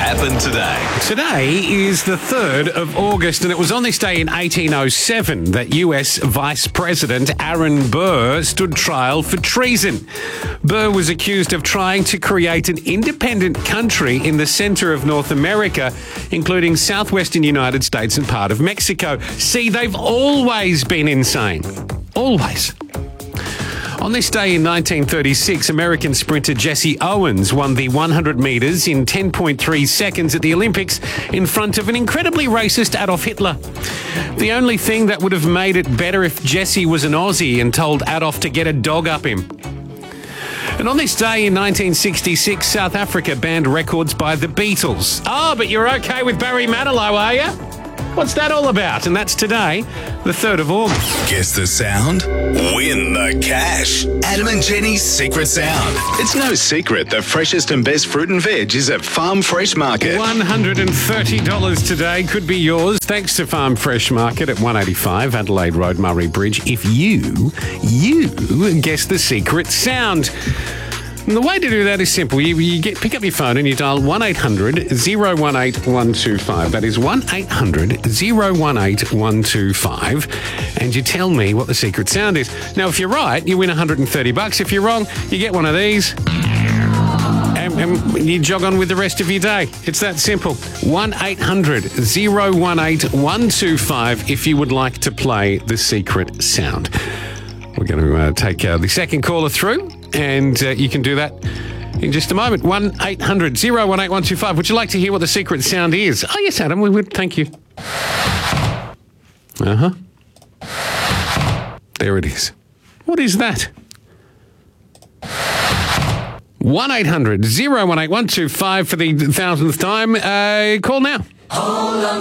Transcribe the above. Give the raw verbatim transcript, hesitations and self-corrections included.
happened today. Today is the third of August, and it was on this day in eighteen oh seven that U S Vice President Aaron Burr stood trial for treason. Burr was accused of trying to create an independent country in the center of North America, including southwestern United States and part of Mexico. See, they've always been insane. Always. On this day in nineteen thirty-six, American sprinter Jesse Owens won the one hundred metres in ten point three seconds at the Olympics in front of an incredibly racist Adolf Hitler. The only thing that would have made it better if Jesse was an Aussie and told Adolf to get a dog up him. And on this day in nineteen sixty-six, South Africa banned records by the Beatles. Oh, but you're okay with Barry Manilow, are you? What's that all about? And that's today, the third of August. Guess the sound? Win the cash. Adam and Jenny's Secret Sound. It's no secret the freshest and best fruit and veg is at Farm Fresh Market. one hundred thirty dollars today could be yours thanks to Farm Fresh Market at one eighty-five Adelaide Road, Murray Bridge. If you, you guess the secret sound. And the way to do that is simple. You, you get pick up your phone and you dial one eight hundred oh one eight one two five. That is one eight hundred oh one eight one two five. And you tell me what the secret sound is. Now, if you're right, you win one hundred thirty bucks. If you're wrong, you get one of these. And, and you jog on with the rest of your day. It's that simple. one eight hundred oh one eight one two five if you would like to play the secret sound. We're going to uh, take uh, the second caller through, and uh, you can do that in just a moment. one eight hundred oh one eight one two five. Would you like to hear what the secret sound is? Oh, yes, Adam, we would. Thank you. Uh-huh. There it is. What is that? one eight hundred oh one eight one two five for the thousandth time. Uh, call now. Hold on